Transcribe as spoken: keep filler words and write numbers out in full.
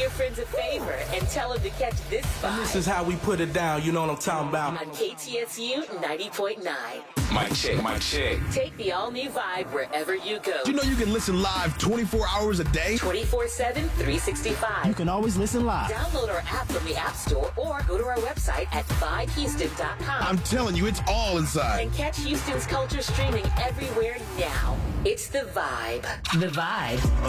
your friends a favor and tell them to catch this vibe. And this is how we put it down, you know what I'm talking about. On K T S U ninety point nine. Mic check, mic check. Take the all-new vibe wherever you go. You know you can listen live twenty-four hours a day? twenty-four seven, three sixty-five. You can always listen live. Download our app from the App Store or go to our website at vibe houston dot com. I'm telling you, it's all inside. And catch Houston's culture streaming everywhere now. It's The Vibe. The Vibe.